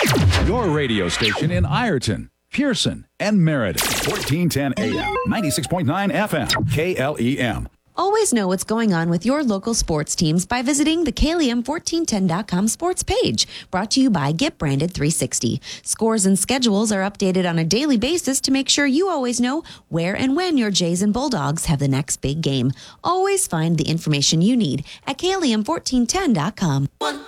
Your radio station in Ireton, Pearson, and Meriden. 1410 AM, 96.9 FM, KLEM. Always know what's going on with your local sports teams by visiting the KLEM1410.com sports page. Brought to you by Get Branded 360. Scores and schedules are updated on a daily basis to make sure you always know where and when your Jays and Bulldogs have the next big game. Always find the information you need at KLEM1410.com.